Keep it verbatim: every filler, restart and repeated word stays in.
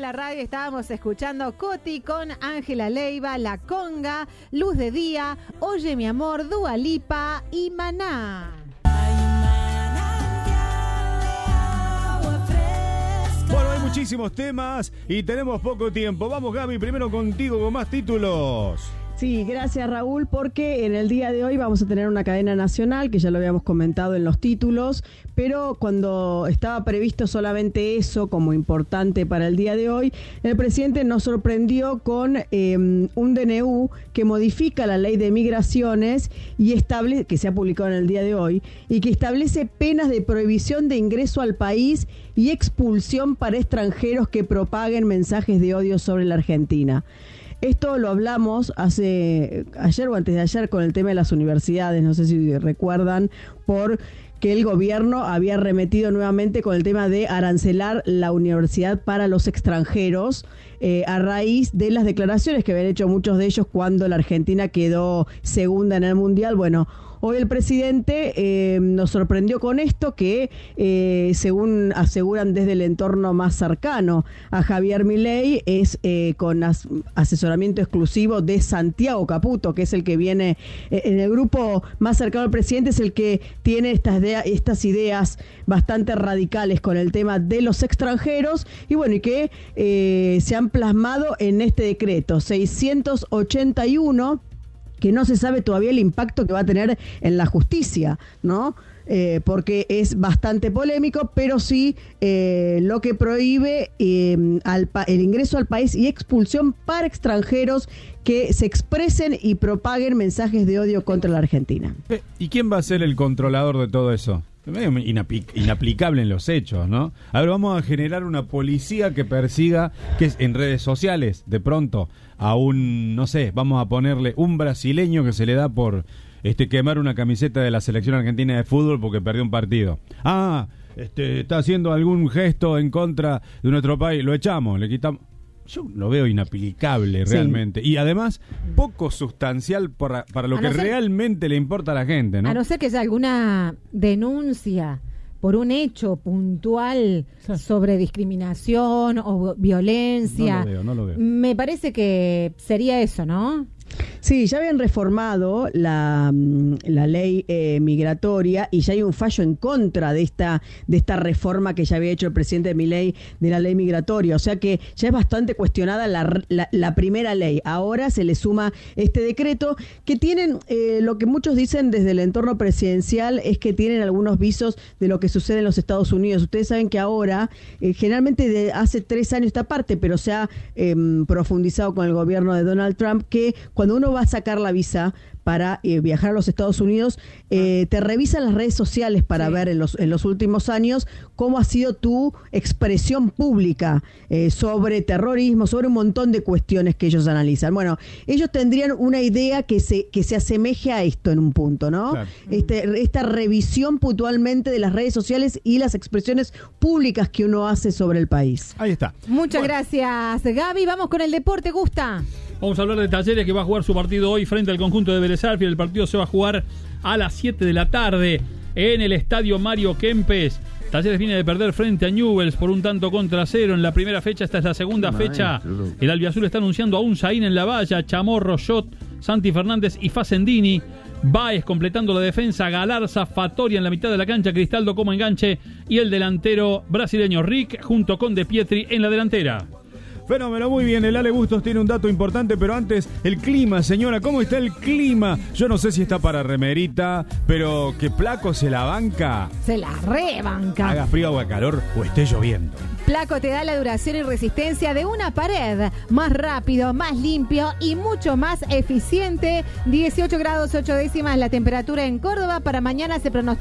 la radio. Estábamos escuchando Coti con Ángela Leiva, La Conga, Luz de Día, Oye mi amor, Dua Lipa y Maná. Bueno, hay muchísimos temas y tenemos poco tiempo. Vamos, Gaby, primero contigo con más títulos. Sí, gracias Raúl, porque en el día de hoy vamos a tener una cadena nacional, que ya lo habíamos comentado en los títulos, pero cuando estaba previsto solamente eso como importante para el día de hoy, el presidente nos sorprendió con eh, un D N U que modifica la ley de migraciones y establece, que se ha publicado en el día de hoy, y que establece penas de prohibición de ingreso al país y expulsión para extranjeros que propaguen mensajes de odio sobre la Argentina. Esto lo hablamos hace ayer o antes de ayer con el tema de las universidades, no sé si recuerdan, porque el gobierno había remetido nuevamente con el tema de arancelar la universidad para los extranjeros eh, a raíz de las declaraciones que habían hecho muchos de ellos cuando la Argentina quedó segunda en el Mundial. Bueno, hoy el presidente eh, nos sorprendió con esto que, eh, según aseguran desde el entorno más cercano a Javier Milei, es eh, con as- asesoramiento exclusivo de Santiago Caputo, que es el que viene eh, en el grupo más cercano al presidente, es el que tiene estas, idea- estas ideas bastante radicales con el tema de los extranjeros, y bueno, y que eh, se han plasmado en este decreto seiscientos ochenta y uno, que no se sabe todavía el impacto que va a tener en la justicia, ¿no? Eh, porque es bastante polémico, pero sí eh, lo que prohíbe eh, al pa- el ingreso al país y expulsión para extranjeros que se expresen y propaguen mensajes de odio contra la Argentina. ¿Y quién va a ser el controlador de todo eso? Medio inapli- inaplicable en los hechos, ¿no? A ver, vamos a generar una policía que persiga, que es en redes sociales, de pronto, a un, no sé, vamos a ponerle un brasileño que se le da por este quemar una camiseta de la selección argentina de fútbol porque perdió un partido. Ah, este, está haciendo algún gesto en contra de nuestro país, lo echamos, le quitamos. Yo lo veo inaplicable realmente. Sí. Y además, poco sustancial para, para lo que ser, realmente le importa a la gente, ¿no? A no ser que haya alguna denuncia por un hecho puntual sí. sobre discriminación o violencia. No lo veo, no lo veo. Me parece que sería eso, ¿no? Sí, ya habían reformado la, la ley eh, migratoria y ya hay un fallo en contra de esta de esta reforma que ya había hecho el presidente Milei de la ley migratoria. O sea que ya es bastante cuestionada la, la, la primera ley. Ahora se le suma este decreto que tienen, eh, lo que muchos dicen desde el entorno presidencial es que tienen algunos visos de lo que sucede en los Estados Unidos. Ustedes saben que ahora, eh, generalmente de hace tres años esta parte, pero se ha eh, profundizado con el gobierno de Donald Trump, que cuando uno va a sacar la visa para eh, viajar a los Estados Unidos, eh, te revisan las redes sociales para sí. ver en los, en los últimos años cómo ha sido tu expresión pública eh, sobre terrorismo, sobre un montón de cuestiones que ellos analizan. Bueno, ellos tendrían una idea que se, que se asemeje a esto en un punto, ¿no? Claro. Este, esta revisión puntualmente de las redes sociales y las expresiones públicas que uno hace sobre el país. Ahí está. Muchas bueno. gracias, Gaby. Vamos con el deporte, Gusta. Vamos a hablar de Talleres, que va a jugar su partido hoy frente al conjunto de Vélez Sarsfield. El partido se va a jugar a las siete de la tarde en el estadio Mario Kempes. Talleres viene de perder frente a Newell's por un tanto contra cero en la primera fecha. Esta es la segunda fecha. El albiazul está anunciando a un Zain en la valla, Chamorro, Shot, Santi Fernández y Facendini. Baez completando la defensa, Galarza, Fattoria en la mitad de la cancha, Cristaldo como enganche y el delantero brasileño Rick junto con De Pietri en la delantera. Fenómeno, muy bien, el Ale Bustos tiene un dato importante, pero antes, el clima, señora, ¿cómo está el clima? Yo no sé si está para remerita, pero que Placo se la banca. Se la rebanca. Haga frío o haga calor o esté lloviendo. Placo te da la duración y resistencia de una pared, más rápido, más limpio y mucho más eficiente. dieciocho grados ocho décimas la temperatura en Córdoba, para mañana se pronostica